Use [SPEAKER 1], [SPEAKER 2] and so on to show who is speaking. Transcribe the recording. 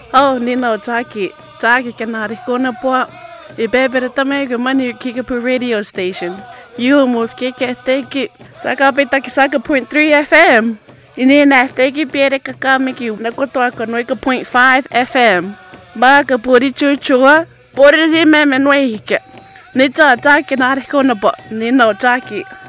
[SPEAKER 1] Oh, Nino Taki. Taki kanari kona po. Ibebere tamego mani Kickapoo radio station. You almost kick at teki. Saka petaki saka 0.3 FM. Inina teki piere kakamiki. Nakotoa konoika 0.5 FM. Baka puri chuchua. Puri zime menwehike. Nita Taki nari kona po. Nino Taki.